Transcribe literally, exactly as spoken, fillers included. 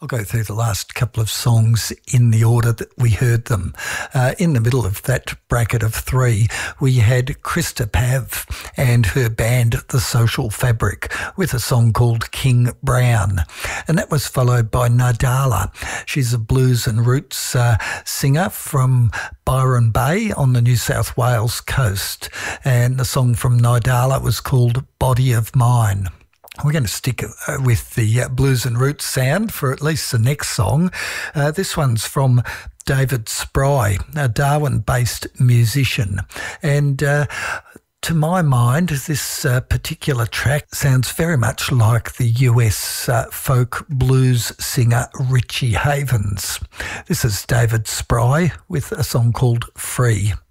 I'll go through the last couple of songs in the order that we heard them. Uh, in the middle of that bracket of three, we had Krista Pav and her band The Social Fabric with a song called King Brown. And that was followed by Nadala. She's a blues and roots uh, singer from Byron Bay on the New South Wales coast. And the song from Nadala was called Body of Mine. We're going to stick with the uh, blues and roots sound for at least the next song. Uh, this one's from David Spry, a Darwin-based musician. And uh, to my mind, this uh, particular track sounds very much like the U S uh, folk blues singer Richie Havens. This is David Spry with a song called Free.